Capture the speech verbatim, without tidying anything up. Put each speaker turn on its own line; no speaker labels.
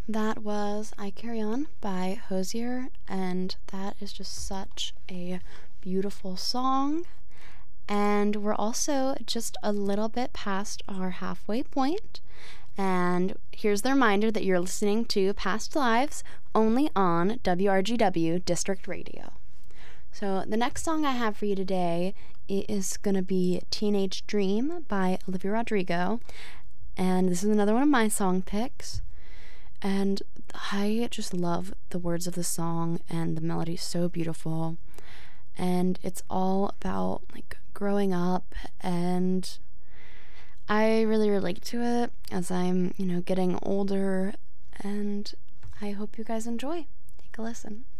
That was I Carry On by Hosier, and that is just such a beautiful song. And we're also just a little bit past our halfway point. And here's the reminder that you're listening to Past Lives only on W R G W District Radio. So the next song I have for you today is going to be Teenage Dream by Olivia Rodrigo. And this is another one of my song picks. And I just love the words of the song, and the melody is so beautiful. And it's all about like growing up, and I really relate to it as I'm, you know, getting older, and I hope you guys enjoy. Take a listen.